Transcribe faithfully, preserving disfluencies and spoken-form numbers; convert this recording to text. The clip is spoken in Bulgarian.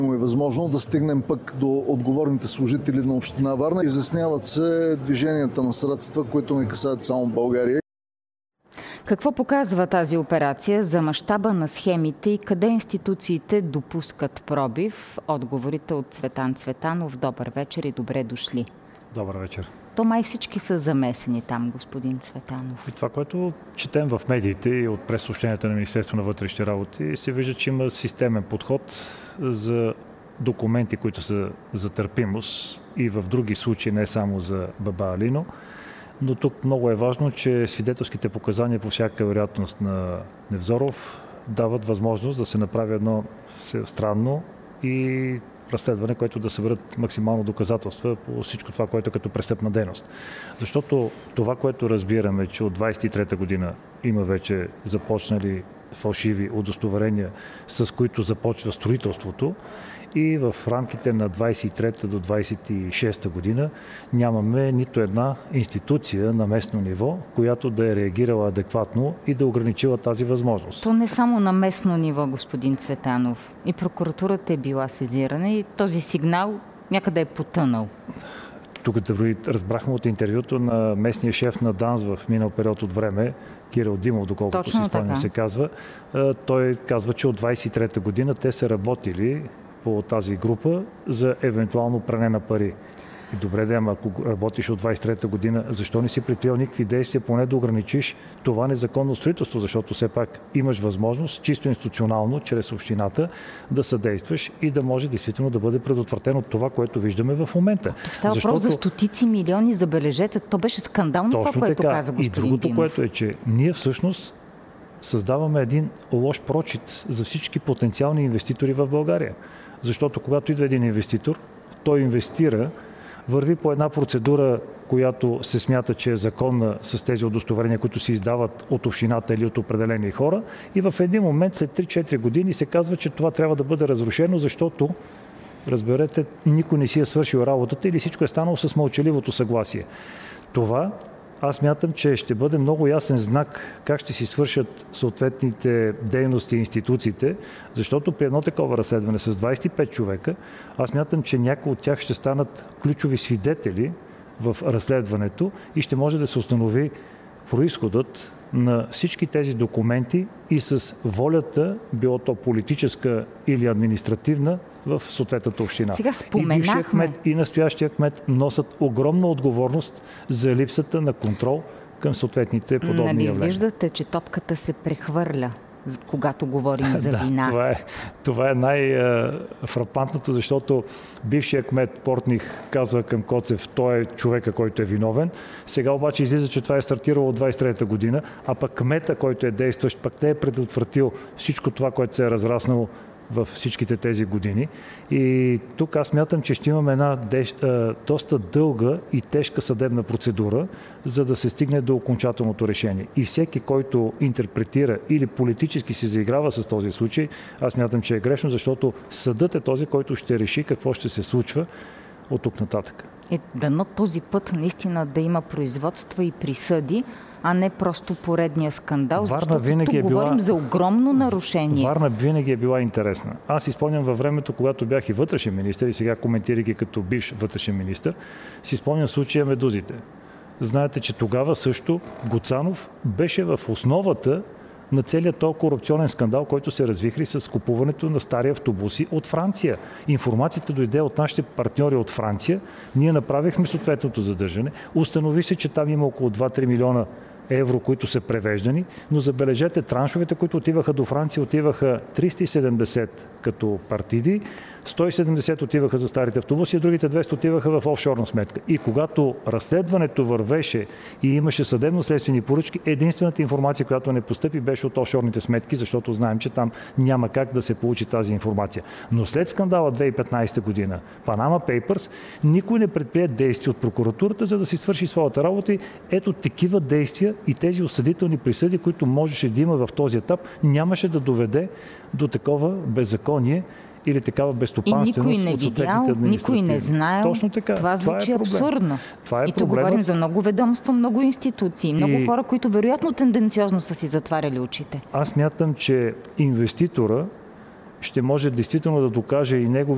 е възможно да стигнем пък до отговорните служители на община Варна. Изясняват се движенията на средства, които не касаят само България. Какво показва тази операция за мащаба на схемите и къде институциите допускат пробив? Отговорите от Цветан Цветанов. Добър вечер и добре дошли. Добър вечер. То май всички са замесени там, господин Цветанов. И това, което четем в медиите и от прессъобщенията на Министерството на вътрешните работи, се вижда, че има системен подход за документи, които са за търпимост и в други случаи, не само за баба Алино. Но тук много е важно, че свидетелските показания по всяка вероятност на Невзоров дават възможност да се направи едно странно и разследване, което да съберат максимално доказателства по всичко това, което е като престъпна дейност. Защото това, което разбираме, че от двадесет и трета година има вече започнали фалшиви удостоверения, с които започва строителството, и в рамките на двадесет и трета до двадесет и шеста година нямаме нито една институция на местно ниво, която да е реагирала адекватно и да ограничила тази възможност. То не само на местно ниво, господин Цветанов. И прокуратурата е била сезирана и този сигнал някъде е потънал. Тук разбрахме от интервюто на местния шеф на ДАНС в минал период от време, Кирил Димов, доколкото си спомням се казва. Той казва, че от двадесет и трета година те са работили по тази група за евентуално пране на пари. И добре да, ама ако работиш от двадесет и трета година, защо не си предприел никакви действия, поне да ограничиш това незаконно строителство, защото все пак имаш възможност чисто институционално, чрез общината, да съдействаш и да може действително да бъде предотвратено това, което виждаме в момента. Тук става защото... въпрос за стотици милиони, забележете. То беше скандално това, което така. каза господин И другото, Димов. което е, че ние всъщност създаваме един лош прочит за всички потенциални инвеститори в България. Защото когато идва един инвеститор, той инвестира, върви по една процедура, която се смята, че е законна с тези удостоверения, които се издават от общината или от определени хора, и в един момент, след три-четири години, се казва, че това трябва да бъде разрушено, защото, разберете, никой не си е свършил работата или всичко е станало с мълчаливото съгласие. Това аз мятам, че ще бъде много ясен знак как ще си свършат съответните дейности и институциите, защото при едно такова разследване с двадесет и пет човека, аз мятам, че някои от тях ще станат ключови свидетели в разследването и ще може да се установи произходът на всички тези документи и с волята, било то политическа или административна, в съответната община. Сега споменахме. И бившия кмет, и настоящия кмет носят огромна отговорност за липсата на контрол към съответните подобни нали, явления. Виждате, че топката се прехвърля, когато говорим за вина. Да, това е, това е най-фрапантното, защото бившия кмет Портних казва към Коцев, той е човека, който е виновен. Сега обаче излиза, че това е стартирало от двадесет и трета година, а пък кмета, който е действащ, пък не е предотвратил всичко това, което се е разраснало във всичките тези години. И тук аз мятам, че ще имаме една деш, а, доста дълга и тежка съдебна процедура, за да се стигне до окончателното решение. И всеки, който интерпретира или политически се заиграва с този случай, аз мятам, че е грешно, защото съдът е този, който ще реши какво ще се случва от тук нататък. Е, дано този път наистина да има производства и присъди, а не просто поредния скандал, Варна защото винаги тук е била... говорим за огромно нарушение. Варна винаги е била интересна. Аз си спомням във времето, когато бях и вътрешен министър, и сега коментирайки като бивш вътрешен министър, си спомням случая Медузите. Знаете, че тогава също Гуцанов беше в основата на целият този корупционен скандал, който се развихри с купуването на стари автобуси от Франция. Информацията дойде от нашите партньори от Франция. Ние направихме съответното задържане. Установи се, че там има около два-три милиона евро, които са превеждани, но забележете, траншовете, които отиваха до Франция, отиваха триста и седемдесет като партиди, сто и седемдесет отиваха за старите автобуси, а другите двеста отиваха в офшорна сметка. И когато разследването вървеше и имаше съдебно-следствени поръчки, единствената информация, която не постъпи, беше от офшорните сметки, защото знаем, че там няма как да се получи тази информация. Но след скандала две хиляди и петнадесета година, Panama Papers, никой не предприе действия от прокуратурата, за да си свърши своята работа. И ето такива действия и тези осъдителни присъди, които можеше да има в този етап, нямаше да доведе до такова беззаконие или такава безстопанственост и никой не видял, никой не знаел. Точно така. Това звучи това е абсурдно. Това е и тук говорим за много ведомства, много институции, много и... хора, които вероятно тенденциозно са си затваряли очите. Аз мятам, че инвеститора ще може действително да докаже и негови